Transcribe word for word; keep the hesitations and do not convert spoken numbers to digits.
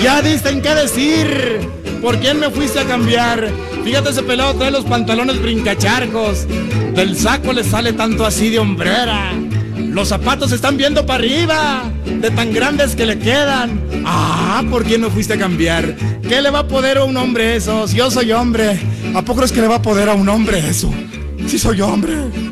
Ya dicen qué decir. ¿Por quién me fuiste a cambiar? Fíjate, ese pelado trae los pantalones brincacharcos. Del saco le sale tanto así de hombrera. Los zapatos se están viendo para arriba, de tan grandes que le quedan. Ah, ¿por quién me fuiste a cambiar? ¿Qué le va a poder a un hombre eso? Si yo soy hombre, ¿a poco es que le va a poder a un hombre eso? Si soy hombre.